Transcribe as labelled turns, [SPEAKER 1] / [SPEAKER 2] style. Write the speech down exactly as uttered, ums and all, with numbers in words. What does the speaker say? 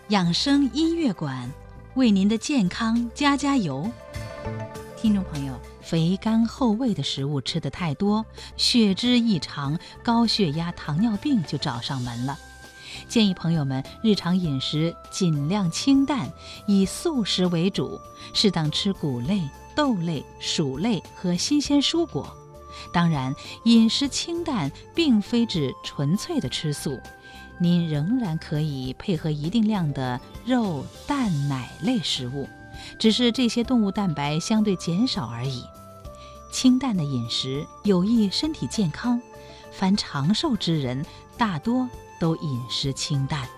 [SPEAKER 1] 养生音乐馆，为您的健康加加油。听众朋友，肥甘厚味的食物吃得太多，血脂异常，高血压、糖尿病就找上门了。建议朋友们日常饮食尽量清淡，以素食为主，适当吃谷类、豆类、薯类和新鲜蔬果。当然，饮食清淡并非指纯粹的吃素，您仍然可以配合一定量的肉、蛋、奶类食物，只是这些动物蛋白相对减少而已。清淡的饮食有益身体健康，凡长寿之人大多都饮食清淡。